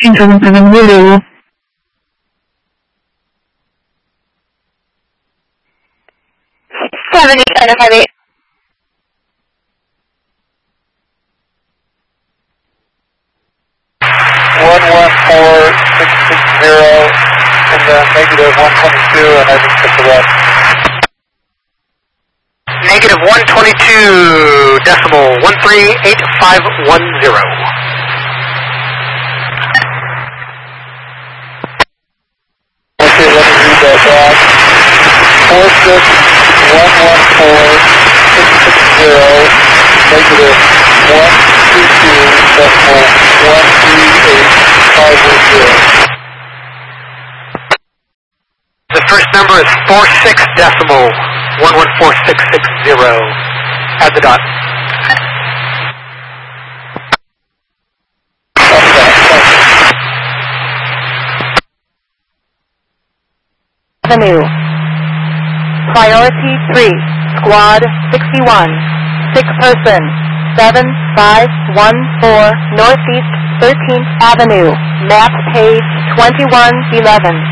777 Zulu. Under 58. And negative 122 and heading to the west. Negative 122 decimal 138510. Okay, let me read that back. 46114 negative 122 decimal 138510. The first number is 46 decimal 114660. Add the dot. Avenue. Priority 3, Squad 61, 6 person, 7514 Northeast 13th Avenue, map page 2111.